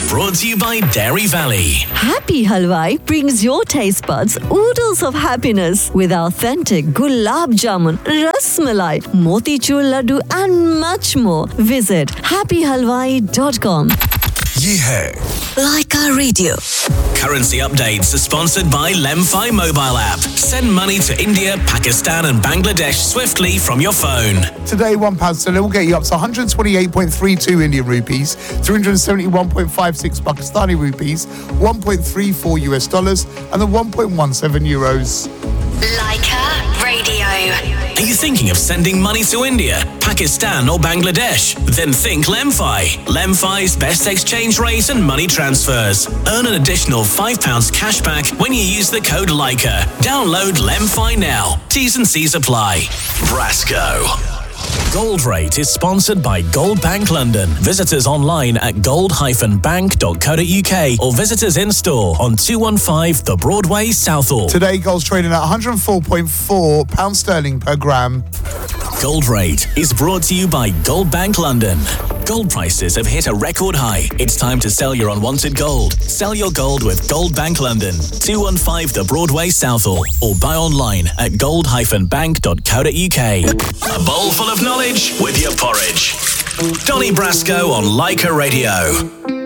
brought to you by Dairy Valley. Happy Halwai brings your taste buds oodles of happiness with authentic gulab jamun, ras malai, motichur laddu and much more. Visit happyhalwai.com. ये है Laika Radio. Currency updates are sponsored by Lemfi mobile app. Send money to India, Pakistan and Bangladesh swiftly from your phone. Today, £1 sterling will get you up to 128.32 Indian rupees, 371.56 Pakistani rupees, 1.34 US dollars, and the 1.17 euros. Laika Radio. Are you thinking of sending money to India, Pakistan or Bangladesh? Then think Lemfi. Lemfi's best exchange rate and money transfers. Earn an additional £5 cash back when you use the code Laika. Download Lemfi now. T's and C's apply. Brasco. Gold Rate is sponsored by Gold Bank London. Visit us online at gold-bank.co.uk or visit us in store on 215 The Broadway, Southall. Today, gold's trading at 104.4 pounds sterling per gram. Gold Rate is brought to you by Gold Bank London. Gold prices have hit a record high. It's time to sell your unwanted gold. Sell your gold with Gold Bank London, 215 The Broadway, Southall, or buy online at gold-bank.co.uk. A bowl full of knowledge with your porridge. Donny Brasco on Laika Radio.